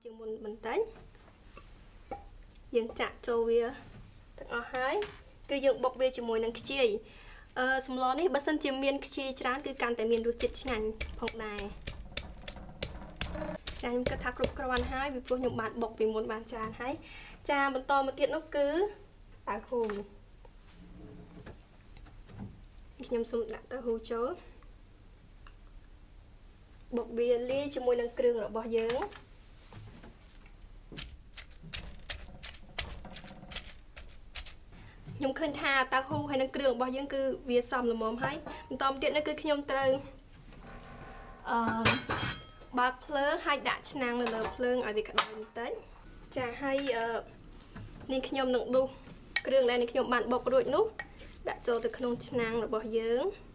ជាងមុនបន្តិចយើងចាក់ចូលវាទាំងអស់ហើយគឺយើងបុកវាជាមួយនឹងខ្ជាយសម្លនេះបើសិនជាមានខ្ជាយច្រើនគឺកាន់តែមានរសជាតិឆ្ងាញ់ផងដែរចាខ្ញុំគិតថាគ្រប់គ្រាន់ហើយពីព្រោះខ្ញុំបានបុកពីមុនបានច្រើនហើយចាបន្តមកទៀតនោះគឺតៅហ៊ូខ្ញុំសូមដាក់តៅហ៊ូចូលបុកវាលាយជាមួយនឹងគ្រឿងរបស់យើងខ្ញុំឃើញថាតៅហ៊ូហើយនឹងគ្រឿងរបស់យើងគឺវាសមល្មមហើយបន្តមកទៀតនោះគឺខ្ញុំត្រូវបើកភ្លើងហើយដាក់ឆ្នាំងនៅលើភ្លើងឲ្យវាក្តៅបន្តិចចាហើយនេះខ្ញុំនឹងដួសគ្រឿងដែលខ្ញុំបានបុករួចនោះដាក់ចូលទៅក្នុងឆ្នាំងរបស់យើង